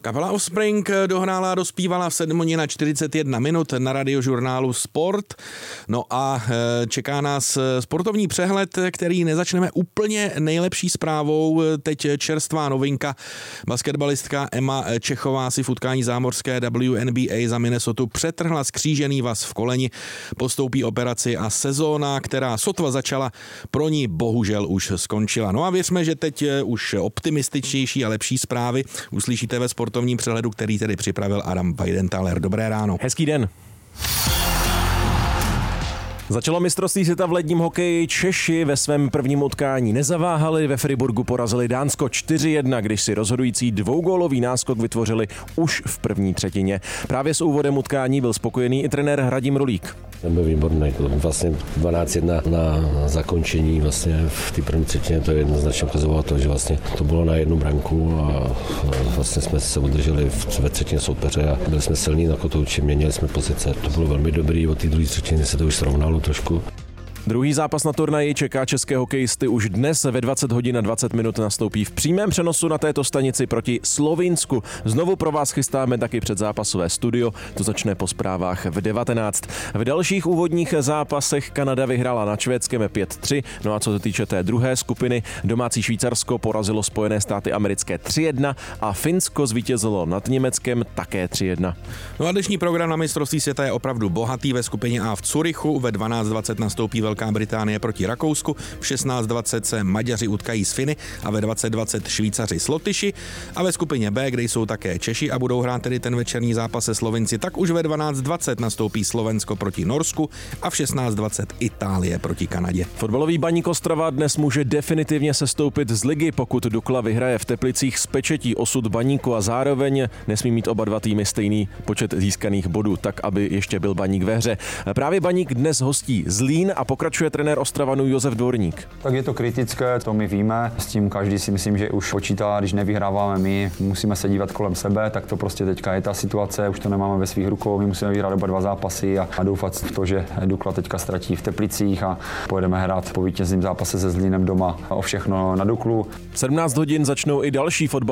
Kapela Offspring dohrála a dospívala v 7:41 na radiožurnálu Sport. No a čeká nás sportovní přehled, který nezačneme úplně nejlepší zprávou. Teď čerstvá novinka. Basketbalistka Emma Čechová si v utkání zámořské WNBA za Minnesotu přetrhla skřížený vaz v koleni. Postoupí operaci a sezóna, která sotva začala, pro ní bohužel už skončila. No a věřme, že teď už optimističnější a lepší zprávy uslyšíte ve sportovním přehledu, který tedy připravil Adam Weidenthaler. Dobré ráno. Hezký den. Začalo mistrovství světa v ledním hokeji. Češi ve svém prvním utkání nezaváhali, ve Friburgu porazili Dánsko 4-1, když si rozhodující dvougólový náskok vytvořili už v první třetině. Právě s úvodem utkání byl spokojený i trenér Radim Rulík. Ten byl výborný. Vlastně 12-1 na zakončení vlastně v té první třetině, to jednoznačně ukazovalo to, že vlastně to bylo na jednu branku a vlastně jsme se udrželi ve třetině soupeře a byli jsme silní na kotouči, měnili jsme pozice. To bylo velmi dobrý, od té druhé třetiny se to už srovnalo trošku. Druhý zápas na turnaji čeká české hokejisty už dnes ve 20 hodin a 20 minut nastoupí v přímém přenosu na této stanici proti Slovinsku. Znovu pro vás chystáme taky předzápasové studio, to začne po zprávách v 19. V dalších úvodních zápasech Kanada vyhrála nad Švédskem 5-3, no a co se týče té druhé skupiny, domácí Švýcarsko porazilo Spojené státy americké 3-1 a Finsko zvítězilo nad Německem také 3-1. No a dnešní program na mistrovství světa je opravdu bohatý. Ve skupině A v Curychu ve 12:20 nastoupí Velká Británie proti Rakousku, v 16:20 se Maďaři utkají s Finy a ve 20:20 Švýcaři s Lotyši a ve skupině B, kde jsou také Češi a budou hrát tedy ten večerní zápas se Slovinci, tak už ve 12:20 nastoupí Slovensko proti Norsku a v 16:20 Itálie proti Kanadě. Fotbalový Baník Ostrava dnes může definitivně sestoupit z ligy, pokud Dukla vyhraje v Teplicích s pečetí osud Baníku a zároveň nesmí mít oba dva týmy stejný počet získaných bodů, tak aby ještě byl Baník ve hře. Právě Baník dnes hostí Zlín a pokračuje trenér Ostravanů Josef Dvorník. Tak je to kritické, to my víme, s tím každý si myslím, že už počítá, když nevyhráváme my, musíme se dívat kolem sebe, tak to prostě teďka je ta situace, už to nemáme ve svých rukou, my musíme vyhrát oba dva zápasy a doufat v to, že Dukla teďka ztratí v Teplicích a pojedeme hrát po vítězném zápase se Zlínem doma o všechno na Duklu. V 17 hodin začnou i další fotbal